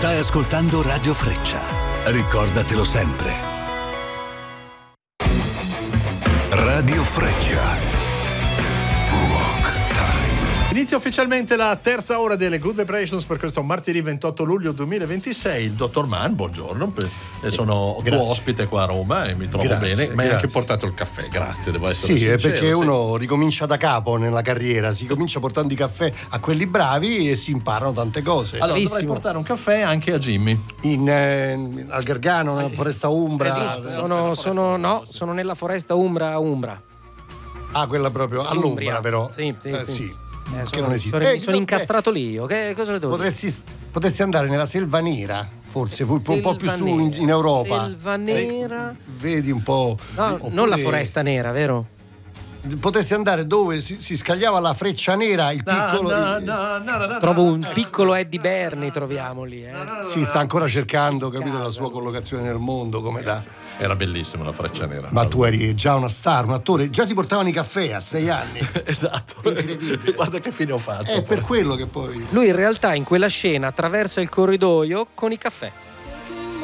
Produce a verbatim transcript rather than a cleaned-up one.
Stai ascoltando Radio Freccia. Ricordatelo sempre. Radio Freccia. Inizia ufficialmente la terza ora delle Good Vibrations per questo martedì ventotto luglio duemilaventisei. Il dottor Mann, buongiorno. Sono Grazie. tuo ospite qua a Roma e mi trovo Grazie, bene. Ma hai grazie. anche portato il caffè, grazie, devo essere Sì, è sincero. perché sì. uno ricomincia da capo nella carriera, si comincia portando i caffè a quelli bravi e si imparano tante cose. Allora dovrai portare un caffè anche a Jimmy. In, eh, al Gargano, nella foresta Umbra. Sono, sono, no, sono nella foresta Umbra Umbra. Ah, quella proprio all'Umbra, Umbria. però. Sì, sì, Eh, sì. sì. Eh, Che sono, non esiste. sono, Eh, mi sono no, incastrato lì io. Che cosa le devo dire? Potresti, potresti andare nella Selva Nera, forse un po', un po' più Selva su in, Nera, in Europa. Selva Nera. Eh, vedi un po'. No, oppure non la foresta nera, vero? Potresti andare dove si, si scagliava la freccia nera, il piccolo. No, no, no, no, no, Trovo un piccolo Eddie Berni, troviamo lì. Eh. Si sta ancora cercando, capito, la sua collocazione nel mondo, come da. Era bellissima la freccia nera. Ma tu eri già una star, un attore, già ti portavano i caffè a sei anni. Esatto. Incredibile. Guarda che fine ho fatto. È per quello che poi. Lui in realtà in quella scena attraversa il corridoio con i caffè.